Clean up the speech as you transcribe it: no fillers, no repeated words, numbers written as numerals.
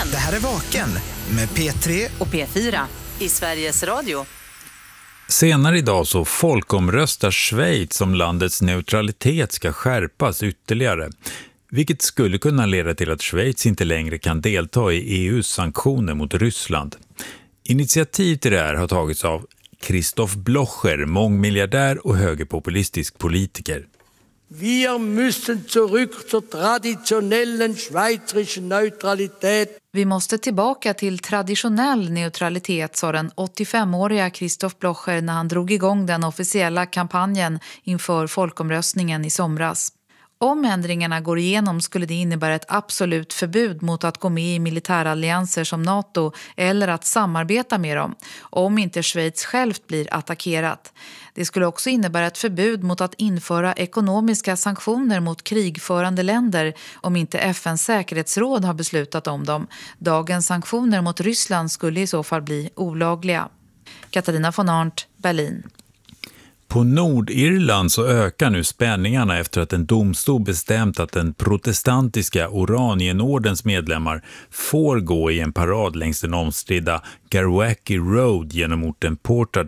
Vaken. Det här är Vaken med P3 och P4 i Sveriges Radio. Senare idag så folkomröstar Schweiz om landets neutralitet ska skärpas ytterligare. Vilket skulle kunna leda till att Schweiz inte längre kan delta i EUs sanktioner mot Ryssland. Initiativ till det här har tagits av Christoph Blocher, mångmiljardär och högerpopulistisk politiker. Wir müssen zurück zur traditionellen schweizerischen Neutralität. Vi måste tillbaka till traditionell neutralitet, sa den 85-åriga Christoph Blocher när han drog igång den officiella kampanjen inför folkomröstningen i somras. Om ändringarna går igenom skulle det innebära ett absolut förbud mot att gå med i militärallianser som NATO eller att samarbeta med dem, om inte Schweiz självt blir attackerat. Det skulle också innebära ett förbud mot att införa ekonomiska sanktioner mot krigförande länder om inte FNs säkerhetsråd har beslutat om dem. Dagens sanktioner mot Ryssland skulle i så fall bli olagliga. Katarina von Arndt, Berlin. På Nordirland så ökar nu spänningarna efter att en domstol bestämt att den protestantiska Oranienordens medlemmar får gå i en parad längs den omstridda Garwacki Road genom orten Portadown